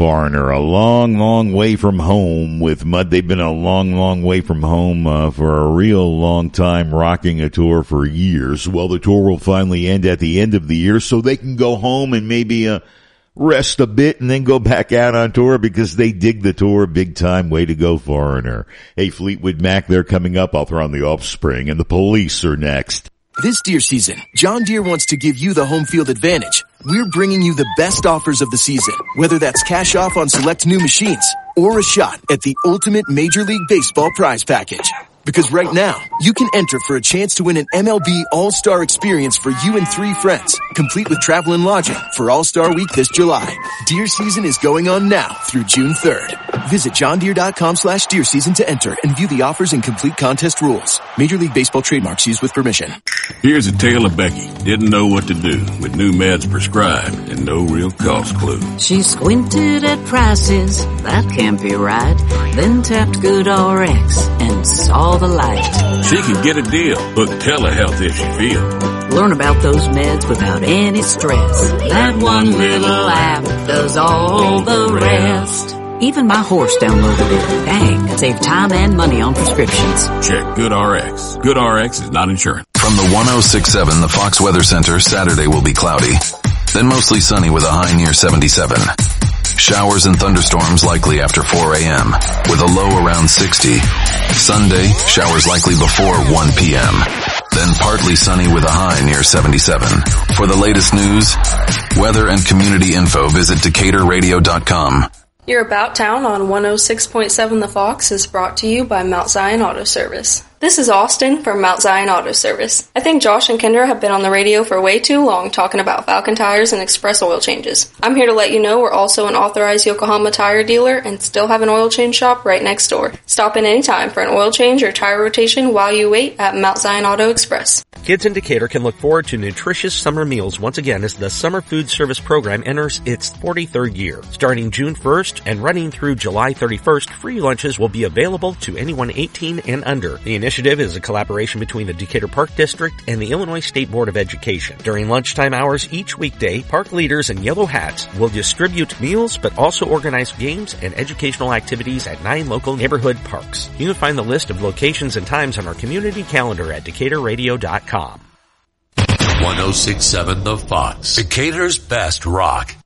Foreigner. A long, long way from home with Mud. They've been a long, long way from home for a real long time, rocking a tour for years. Well, the tour will finally end at the end of the year, so they can go home and maybe rest a bit and then go back out on tour because they dig the tour big time. Way to go, Foreigner. Hey, Fleetwood Mac, they're coming up. I'll throw on the Offspring, and the Police are next. This deer season, John Deere wants to give you the home field advantage. We're bringing you the best offers of the season, whether that's cash off on select new machines or a shot at the ultimate Major League Baseball prize package. Because right now, you can enter for a chance to win an MLB All-Star experience for you and 3 friends, complete with travel and lodging for All-Star Week this July. Deer season is going on now through June 3rd. Visit johndeere.com/deer season to enter and view the offers and complete contest rules. Major League Baseball trademarks used with permission. Here's a tale of Becky. Didn't know what to do with new meds prescribed and no real cost clue. She squinted at prices, that can't be right. Then tapped GoodRx and saw the light. She can get a deal. Book telehealth if she feels. Learn about those meds without any stress. That one little app does all the rest. Even my horse downloaded it. Dang, save time and money on prescriptions. Check GoodRx. GoodRx is not insurance. From the 106.7, the Fox Weather Center, Saturday will be cloudy. Then mostly sunny with a high near 77. Showers and thunderstorms likely after 4 a.m. with a low around 60. Sunday, showers likely before 1 p.m. Then partly sunny with a high near 77. For the latest news, weather and community info, visit DecaturRadio.com. Your About Town on 106.7 The Fox is brought to you by Mount Zion Auto Service. This is Austin from Mount Zion Auto Service. I think Josh and Kendra have been on the radio for way too long talking about Falcon tires and express oil changes. I'm here to let you know we're also an authorized Yokohama tire dealer and still have an oil change shop right next door. Stop in anytime for an oil change or tire rotation while you wait at Mount Zion Auto Express. Kids in Decatur can look forward to nutritious summer meals once again as the Summer Food Service Program enters its 43rd year. Starting June 1st and running through July 31st, free lunches will be available to anyone 18 and under. The initiative is a collaboration between the Decatur Park District and the Illinois State Board of Education. During lunchtime hours each weekday, park leaders in yellow hats will distribute meals but also organize games and educational activities at 9 local neighborhood parks. You can find the list of locations and times on our community calendar at DecaturRadio.com. 106.7 The Fox, Decatur's best rock.